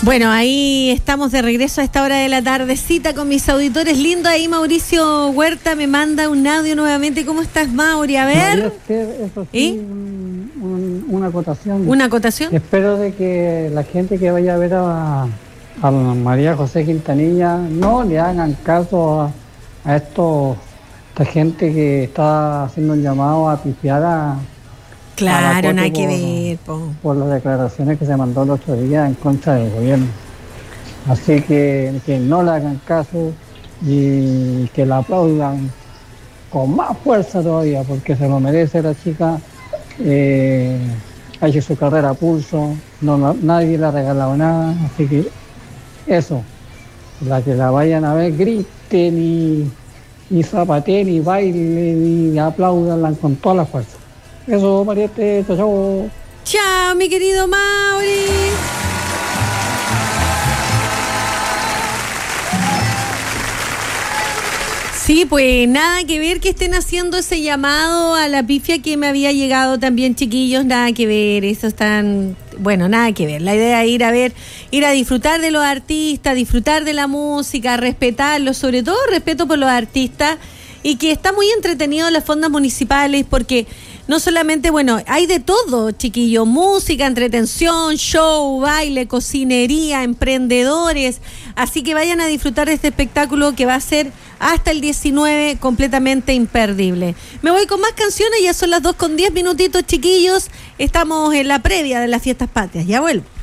Bueno, ahí estamos de regreso a esta hora de la tardecita con mis auditores. Lindo ahí, Mauricio Huerta me manda un audio nuevamente. ¿Cómo estás, Mauri? A ver. Eso sí, una acotación. ¿Una acotación? Espero de que la gente que vaya a ver a María José Quintanilla no le hagan caso a esta gente que está haciendo un llamado a pifiar a... Claro, nada que ver, por las declaraciones que se mandó el otro día en contra del gobierno. Así que no le hagan caso y que la aplaudan con más fuerza todavía, porque se lo merece la chica. Ha hecho su carrera a pulso, nadie le ha regalado nada, así que eso, la que la vayan a ver, griten y zapateen y bailen y aplaudanla con toda la fuerza. Eso, Mariette, chao. Chao, mi querido Mauri. Sí, pues nada que ver que estén haciendo ese llamado a la pifia que me había llegado también, chiquillos, nada que ver, eso están, bueno, nada que ver. La idea es ir a disfrutar de los artistas, disfrutar de la música, respetarlos, sobre todo respeto por los artistas, y que está muy entretenido en las fondas municipales porque no solamente, bueno, hay de todo, chiquillos, música, entretención, show, baile, cocinería, emprendedores, así que vayan a disfrutar de este espectáculo que va a ser hasta el 19 completamente imperdible. Me voy con más canciones, ya son las 2:10 minutitos, chiquillos, estamos en la previa de las fiestas patrias, ya vuelvo.